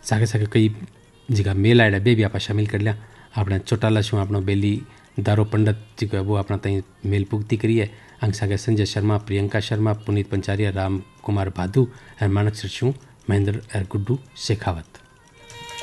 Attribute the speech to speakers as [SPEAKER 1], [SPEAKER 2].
[SPEAKER 1] सागे सागे कई जगह मेल आया बे भी आप शामिल कर लिया। अपने चौटाला शू अपना बेली दारो पंडित जी को वो अपना तई मेल पुगती करिए। अंग सागे संजय शर्मा, प्रियंका शर्मा, पुनीत पंचारिया, राम कुमार भादु और मानक शू महेंद्र और गुड्डू शेखावत।